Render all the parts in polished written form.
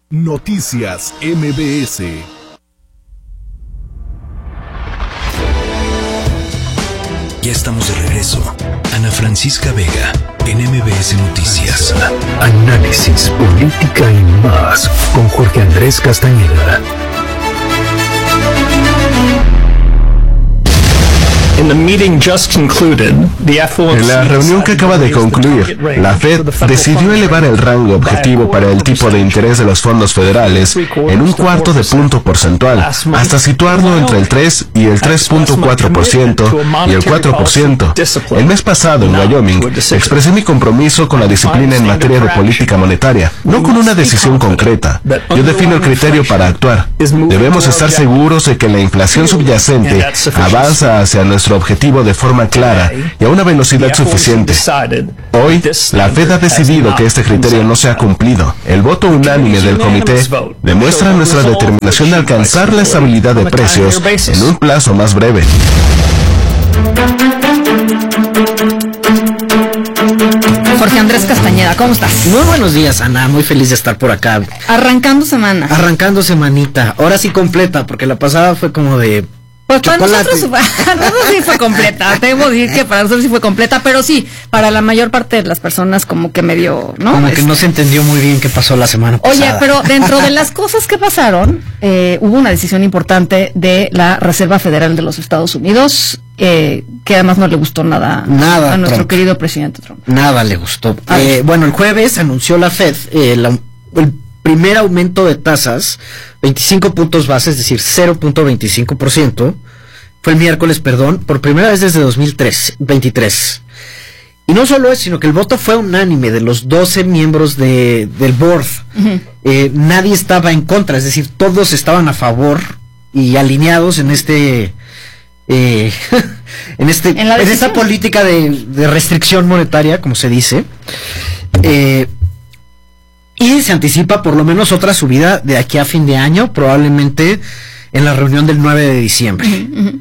Noticias MBS. Ya estamos de regreso. Ana Francisca Vega, en MBS Noticias. Análisis, política y más, con Jorge Andrés Castañeda. En la reunión que acaba de concluir, la Fed decidió elevar el rango objetivo para el tipo de interés de los fondos federales en un cuarto de punto porcentual, hasta situarlo entre el 3 y el 3.4% y el 4%. El mes pasado, en Wyoming, expresé mi compromiso con la disciplina en materia de política monetaria, no con una decisión concreta. Yo defino el criterio para actuar. Debemos estar seguros de que la inflación subyacente avanza hacia nuestro objetivo de forma clara y a una velocidad suficiente. Hoy, la Fed ha decidido que este criterio no se ha cumplido. El voto unánime del comité demuestra nuestra determinación de alcanzar la estabilidad de precios en un plazo más breve. Jorge Andrés Castañeda, ¿cómo estás? Muy buenos días, Ana, muy feliz de estar por acá. Arrancando semana. Arrancando semanita, ahora sí completa, porque la pasada fue como de... Pues para nosotros sí fue completa, debo decir que para nosotros sí fue completa, pero sí, para la mayor parte de las personas como que medio, ¿no? Como que no se entendió muy bien qué pasó la semana pasada. Oye, pero dentro de las cosas que pasaron, hubo una decisión importante de la Reserva Federal de los Estados Unidos, que además no le gustó nada a nuestro Trump. Querido presidente Trump. Nada le gustó. Bueno, el jueves anunció la Fed el primer aumento de tasas, 25 puntos base, es decir, 0.25%, fue el miércoles, por primera vez desde 2023. Y no solo eso, sino que el voto fue unánime de los 12 miembros del board. Uh-huh. Nadie estaba en contra, es decir, todos estaban a favor y alineados en en esta política de restricción monetaria, como se dice. Y se anticipa por lo menos otra subida de aquí a fin de año, probablemente en la reunión del 9 de diciembre. Uh-huh.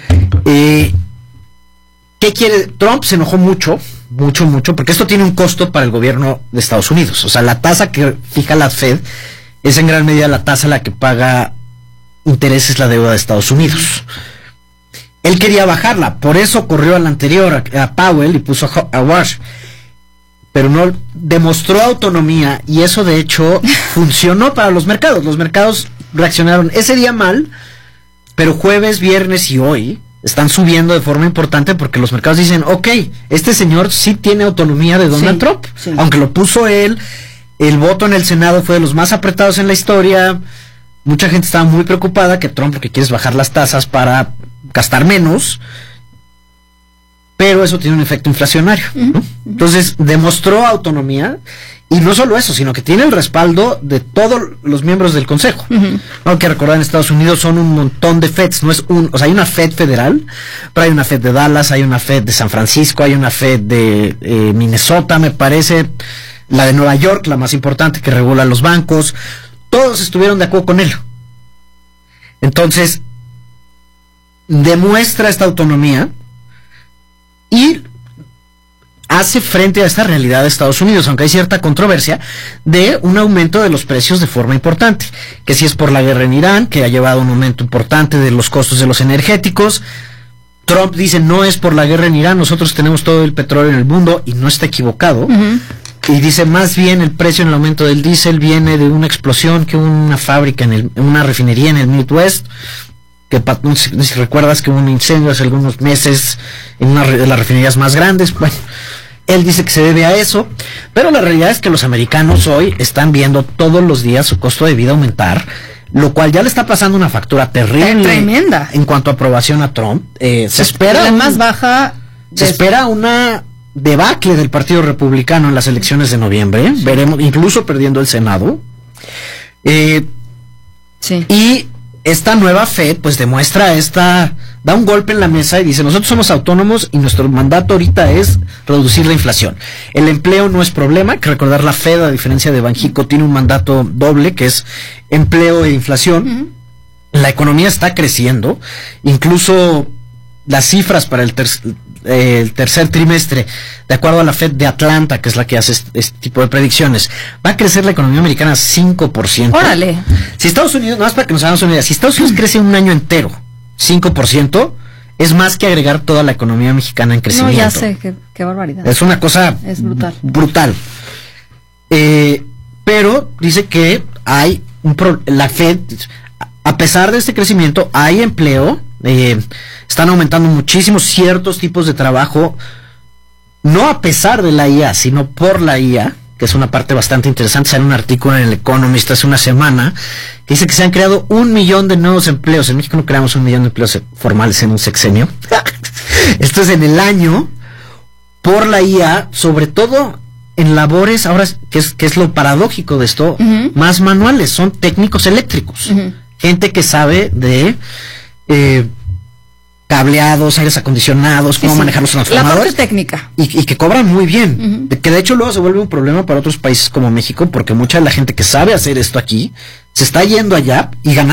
¿Qué quiere? Trump se enojó mucho, porque esto tiene un costo para el gobierno de Estados Unidos. O sea, la tasa que fija la Fed es en gran medida la tasa a la que paga intereses la deuda de Estados Unidos. Él quería bajarla, por eso corrió al anterior, a Powell, y puso a Walsh. Pero no demostró autonomía, y eso de hecho funcionó para los mercados. Los mercados reaccionaron ese día mal, pero jueves, viernes y hoy están subiendo de forma importante porque los mercados dicen, ok, este señor sí tiene autonomía de Donald Trump, aunque lo puso él. El voto en el Senado fue de los más apretados en la historia. Mucha gente estaba muy preocupada que Trump lo que quiere es bajar las tasas para gastar menos, pero eso tiene un efecto inflacionario, ¿no? Entonces demostró autonomía, y no solo eso, sino que tiene el respaldo de todos los miembros del Consejo. Hay que recordar, en Estados Unidos son un montón de Feds, o sea, hay una Fed federal, pero hay una Fed de Dallas, hay una Fed de San Francisco, hay una Fed de Minnesota, me parece, la de Nueva York, la más importante, que regula los bancos. Todos estuvieron de acuerdo con él. Entonces demuestra esta autonomía y hace frente a esta realidad de Estados Unidos, aunque hay cierta controversia, de un aumento de los precios de forma importante, que si es por la guerra en Irán, que ha llevado un aumento importante de los costos de los energéticos. Trump dice, no es por la guerra en Irán, nosotros tenemos todo el petróleo en el mundo, y no está equivocado. Y dice, más bien el precio en el aumento del diésel viene de una explosión que una fábrica, una refinería en el Midwest, que no sé si recuerdas que hubo un incendio hace algunos meses en una de las refinerías más grandes. Bueno, él dice que se debe a eso, pero la realidad es que los americanos hoy están viendo todos los días su costo de vida aumentar, lo cual ya le está pasando una factura terrible, tremenda, en cuanto a aprobación a Trump. Se espera la más baja. Se espera una debacle del Partido Republicano en las elecciones de noviembre. Veremos, incluso perdiendo el Senado. Y esta nueva Fed pues demuestra da un golpe en la mesa y dice, nosotros somos autónomos y nuestro mandato ahorita es reducir la inflación. El empleo no es problema, hay que recordar, la Fed, a diferencia de Banxico, tiene un mandato doble, que es empleo e inflación. La economía está creciendo, incluso las cifras para el tercer trimestre, de acuerdo a la Fed de Atlanta, que es la que hace este tipo de predicciones, va a crecer la economía americana 5%. ¡Órale! Si Estados Unidos, nada más para que nos hagamos una idea, si Estados Unidos crece un año entero 5%, es más que agregar toda la economía mexicana en crecimiento. No, ya sé, qué barbaridad. Es una cosa es brutal. Brutal. Pero dice que hay la Fed, a pesar de este crecimiento, hay empleo, están aumentando muchísimo ciertos tipos de trabajo, no a pesar de la IA, sino por la IA, que es una parte bastante interesante. Sale un artículo en el Economist hace una semana que dice que se han creado 1 millón de nuevos empleos. En México no creamos 1 millón de empleos formales en un sexenio. Esto es en el año por la IA, sobre todo en labores, ahora, que es lo paradójico de esto, más manuales, son técnicos eléctricos. Gente que sabe de cableados, aires acondicionados, cómo manejar los transformadores. La parte técnica. Y que cobran muy bien. Que de hecho luego se vuelve un problema para otros países como México, porque mucha de la gente que sabe hacer esto aquí se está yendo allá y ganando